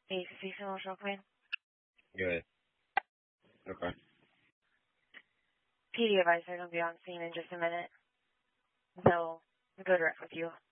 Hey, can you see someone real quick? Good. Okay. PD advisor will be on scene in just a minute. They'll go direct with you.